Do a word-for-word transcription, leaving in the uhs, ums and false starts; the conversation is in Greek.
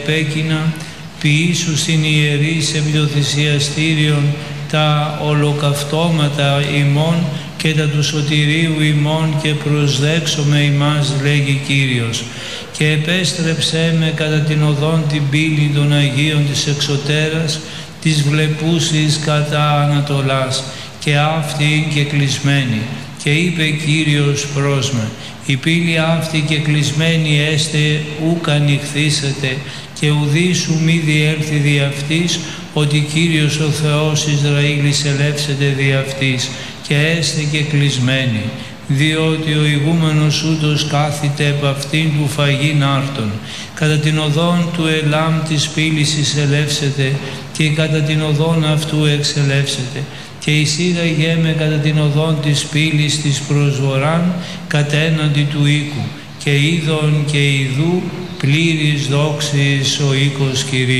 επέκεινα ποιήσου στην ιερής επί το θυσιαστήριον τα ολοκαυτώματα ημών και τα του σωτηρίου ημών και προσδέξομαι ημάς, λέγει Κύριος. Και επέστρεψέ με κατά την οδόν την πύλη των Αγίων της εξωτέρας, της βλεπούσης κατά Ανατολάς, και αυτή και κλεισμένη. Και είπε Κύριος προς με, η πύλη αυτή και κλεισμένη έστε ουκ ανοιχθήσετε, και ουδήσου μη διέλθει δι' αυτής, ότι Κύριος ο Θεός Ισραήλ εισελεύσεται δι' αυτής, και έστε και κλεισμένη. Διότι ο ηγούμενος ούτως κάθεται επ' αυτήν του φαγήν άρτων. Κατά την οδόν του Ελάμ της πύλης εισελεύσετε, και κατά την οδόν αυτού εξελεύσετε. Και εισήγαγέ με κατά την οδόν της πύλης της προσβοράν, κατέναντι του οίκου. Και είδον και ιδού πλήρης δόξης ο οίκος Κυρίου.